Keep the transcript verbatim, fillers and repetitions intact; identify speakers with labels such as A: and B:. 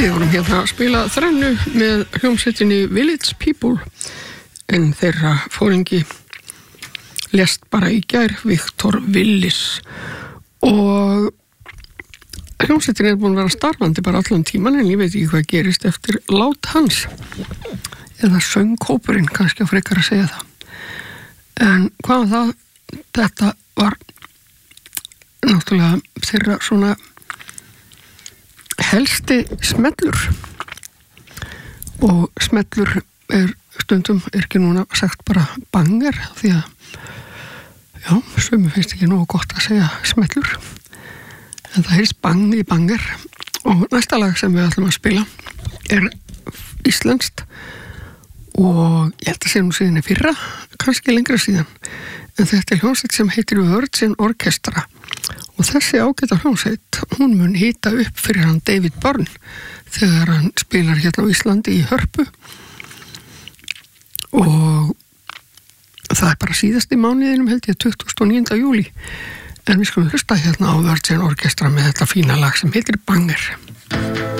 A: Við vorum hérna að spila þrennu með hljómsveitinni Village People en þeirra fóringi lést bara í gær, Viktor Willis, og hljómsveitin er búin að vera starfandi bara allan tíman en ég veit ekki hvað gerist eftir lát hans eða söngkópurinn, kannski að frekar að segja það. En hvað var það? Þetta var náttúrulega þeirra svona helsti smellur, og smellur er stundum er ekki núna sagt bara banger, því að já, sumum finnst ekki nógu gott að segja smellur, en það heyrst bang í banger. Og næsta lag sem við ætlum að spila er íslenskt og ég held að sé nú síðan í fyrra, kannski lengra síðan, en þetta er hljómsveit sem heitir Virgin Orchestra. Og þessi ágæta hljómsveit, hún mun hita upp fyrir hann David Byrne þegar hann spilar hérna á Íslandi í Hörpu, og það er bara síðast í mánuðinum, held ég, tuttugasta og níunda júlí, en við skulum hlusta hérna á Virgin Orchestra með þetta fína lag sem heitir Banger.